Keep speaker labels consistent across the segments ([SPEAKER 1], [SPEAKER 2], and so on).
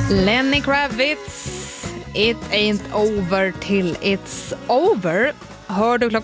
[SPEAKER 1] Lenny Kravitz, It ain't over till it's over. Hör du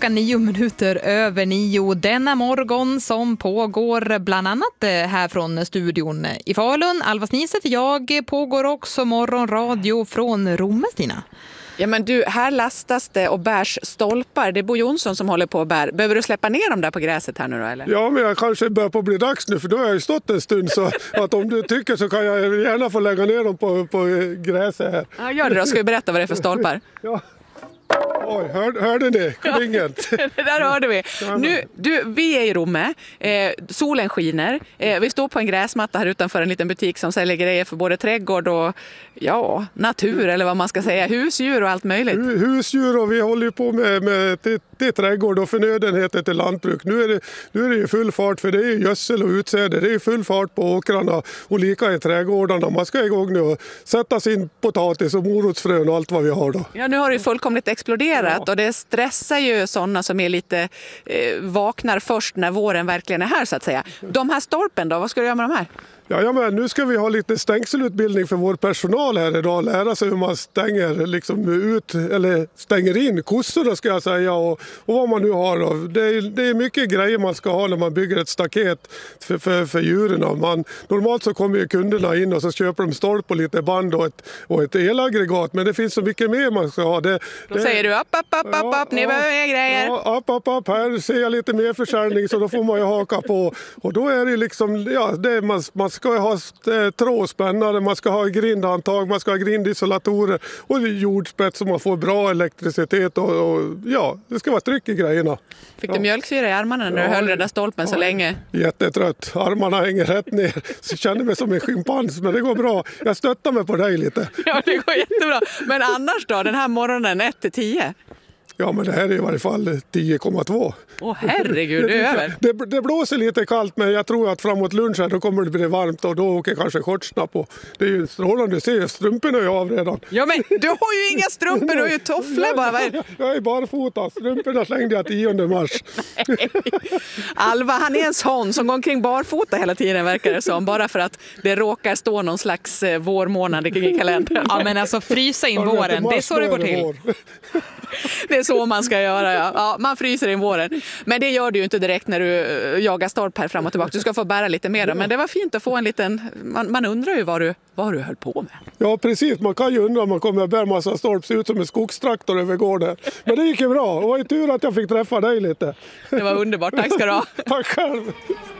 [SPEAKER 1] 9:09 denna morgon som pågår bland annat här från studion i Falun. Alva Snise för jag pågår också morgonradio från Romme, Stina.
[SPEAKER 2] Ja men du, här lastas det och bärs stolpar. Det är Bo Jonsson som håller på och bär. Behöver du släppa ner dem där på gräset här nu då eller?
[SPEAKER 3] Ja, men jag kanske börjar på att bli dags nu för då har jag ju stått en stund så att om du tycker så kan jag gärna få lägga ner dem på gräset här.
[SPEAKER 2] Ja, gör det då. Ska vi berätta vad det är för stolpar?
[SPEAKER 3] Ja. Oj, hörde ni? Klinget.
[SPEAKER 2] Det där hörde vi. Nu, vi är i Romme. Solen skiner. Vi står på en gräsmatta här utanför en liten butik som säljer grejer för både trädgård och natur eller vad man ska säga. Husdjur och allt möjligt.
[SPEAKER 3] Husdjur och vi håller ju på med till trädgård och förnödenheter till lantbruk. Nu är det ju full fart för det är ju gödsel och utsäde. Det är ju full fart på åkrarna och lika i trädgårdarna. Man ska igång nu och sätta sin potatis och morotsfrön och allt vad vi har då.
[SPEAKER 2] Ja, nu har det ju fullkomligt exploderat och det stressar ju sådana som är lite vaknar först när våren verkligen är här så att säga. De här stolpen då, vad ska du göra med de här?
[SPEAKER 3] Ja, men nu ska vi ha lite stängselutbildning för vår personal här idag. Lära sig hur man stänger ut eller stänger in kossorna ska jag säga och vad man nu har. Då. Det är mycket grejer man ska ha när man bygger ett staket för djuren. Normalt så kommer ju kunderna in och så köper de stolp och lite band och ett elaggregat. Men det finns så mycket mer man ska ha. Då
[SPEAKER 2] säger du upp, ni behöver mer grejer.
[SPEAKER 3] Ja, upp, här ser jag lite mer försäljning så då får man ju haka på. Och då är det liksom, man ska ha trådspännare, man ska ha grindhandtag, man ska ha grindisolatorer och jordspets så man får bra elektricitet och det ska vara tryck i grejerna.
[SPEAKER 2] Fick du mjölksyra i armarna när du höll den där stolpen så länge?
[SPEAKER 3] Jättetrött. Armarna hänger rätt ner. Så jag känner mig som en schimpans, men det går bra. Jag stöttar mig på dig lite.
[SPEAKER 2] Ja, det går jättebra. Men annars då, den här morgonen 1-10?
[SPEAKER 3] Ja, men det här är i varje fall 10,2.
[SPEAKER 2] Åh herregud, det är över.
[SPEAKER 3] Det blåser lite kallt, men jag tror att framåt lunchen då kommer det bli varmt och då åker kanske shortsna på. Det är ju strålande, du ser strumporna är av redan.
[SPEAKER 2] Ja, men du har ju inga strumpor, du har ju tofflor bara.
[SPEAKER 3] Jag är barfota, strumporna slängde jag 10 mars.
[SPEAKER 2] Alva, han är en sån som går omkring barfota hela tiden verkar det som. Bara för att det råkar stå någon slags vårmånad i kalendern.
[SPEAKER 1] Ja, men alltså frysa in våren, det är så det går till.
[SPEAKER 2] Det är så man ska göra, ja. Man fryser in våren. Men det gör du ju inte direkt när du jagar stolp här fram och tillbaka. Du ska få bära lite mer. Men det var fint att få en liten... Man undrar ju vad du höll på med.
[SPEAKER 3] Ja, precis. Man kan ju undra om man kommer att bära massa stolp, se ut som en skogstraktor över gården. Men det gick ju bra. Det var ju tur att jag fick träffa dig lite.
[SPEAKER 2] Det var underbart. Tack ska du ha.
[SPEAKER 3] Tack själv.